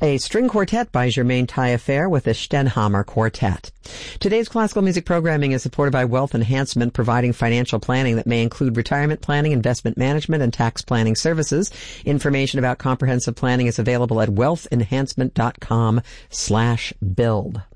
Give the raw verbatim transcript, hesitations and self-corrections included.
A string quartet by Germaine Taillefer with the Stenhamer Quartet. Today's classical music programming is supported by Wealth Enhancement, providing financial planning that may include retirement planning, investment management, and tax planning services. Information about comprehensive planning is available at wealth enhancement dot com slash build.